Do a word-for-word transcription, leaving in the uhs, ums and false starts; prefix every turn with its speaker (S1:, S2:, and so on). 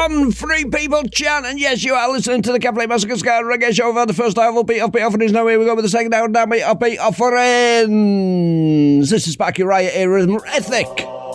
S1: on, free people chant, and yes, you are listening to the Cafe Massacre Ska Reggae Show for the first hour. Upbeat, upbeat offerings. Now here we go with the second hour. Downbeat, upbeat offerings. This is Sparky Riot here, Rhythm Ethic.